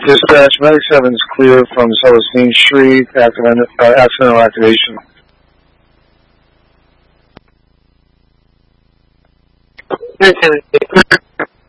Dispatch, Medic 7 is clear from Celestine Street, accidental activation. Medic 7 is clear